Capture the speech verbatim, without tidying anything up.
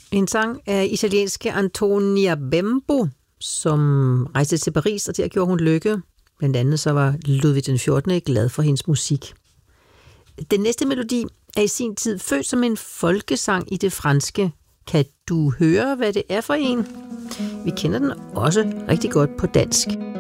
En sang af italienske Antonia Bembo, som rejste til Paris, og der gjorde hun lykke. Blandt andet så var Ludvig den fjortende glad for hendes musik. Den næste melodi er i sin tid født som en folkesang i det franske. Kan du høre, hvad det er for en? Vi kender den også rigtig godt på dansk.